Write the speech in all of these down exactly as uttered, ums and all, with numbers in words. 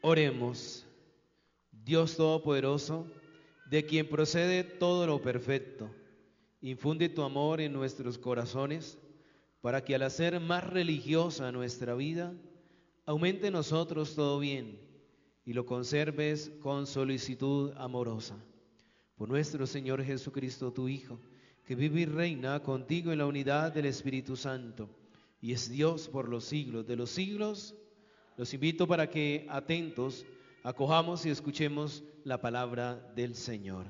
Oremos. Dios Todopoderoso, de quien procede todo lo perfecto, infunde tu amor en nuestros corazones, para que al hacer más religiosa nuestra vida, aumente en nosotros todo bien y lo conserves con solicitud amorosa. Por nuestro Señor Jesucristo, tu Hijo, que vive y reina contigo en la unidad del Espíritu Santo, y es Dios por los siglos de los siglos. Los invito para que, atentos, acojamos y escuchemos la palabra del Señor.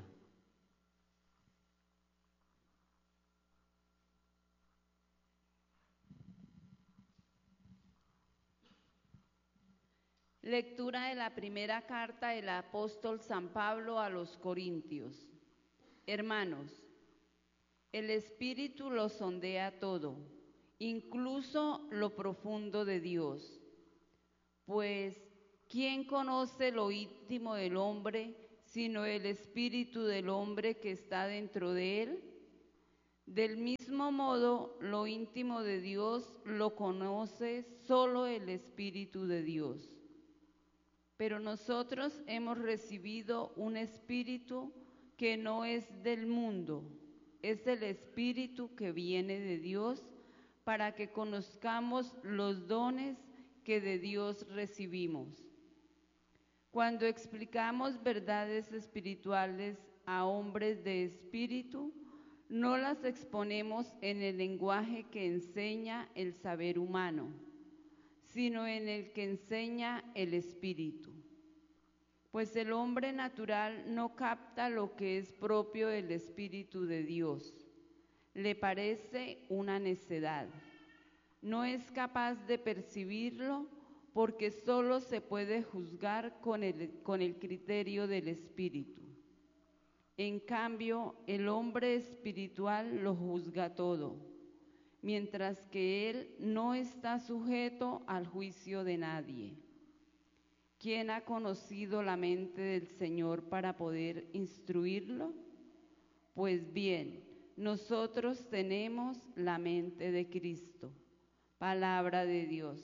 Lectura de la primera carta del apóstol San Pablo a los Corintios. Hermanos, el Espíritu lo sondea todo, incluso lo profundo de Dios. Pues, ¿quién conoce lo íntimo del hombre, sino el Espíritu del hombre que está dentro de él? Del mismo modo, lo íntimo de Dios lo conoce solo el Espíritu de Dios. Pero nosotros hemos recibido un espíritu que no es del mundo, es el espíritu que viene de Dios, para que conozcamos los dones que de Dios recibimos. Cuando explicamos verdades espirituales a hombres de espíritu, no las exponemos en el lenguaje que enseña el saber humano, sino en el que enseña el Espíritu. Pues el hombre natural no capta lo que es propio del Espíritu de Dios. Le parece una necedad. No es capaz de percibirlo porque solo se puede juzgar con el, con el criterio del Espíritu. En cambio, el hombre espiritual lo juzga todo, mientras que él no está sujeto al juicio de nadie. ¿Quién ha conocido la mente del Señor para poder instruirlo? Pues bien, nosotros tenemos la mente de Cristo. Palabra de Dios.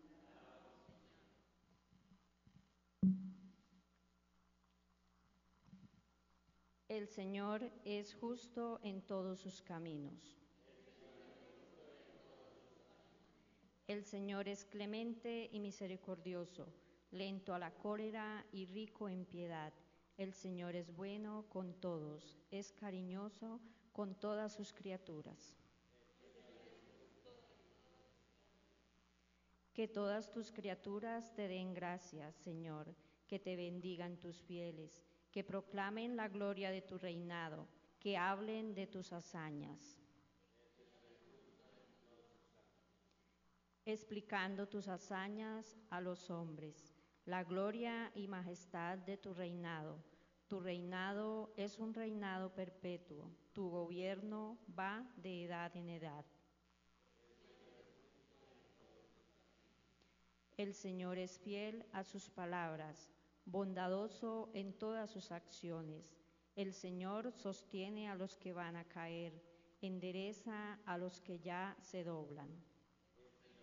El Señor es justo en todos sus caminos. El Señor es clemente y misericordioso, lento a la cólera y rico en piedad. El Señor es bueno con todos, es cariñoso con todas sus criaturas. Que todas tus criaturas te den gracias, Señor, que te bendigan tus fieles, que proclamen la gloria de tu reinado, que hablen de tus hazañas. Explicando tus hazañas a los hombres, la gloria y majestad de tu reinado. Tu reinado es un reinado perpetuo, tu gobierno va de edad en edad. El Señor es fiel a sus palabras, bondadoso en todas sus acciones. El Señor sostiene a los que van a caer, endereza a los que ya se doblan.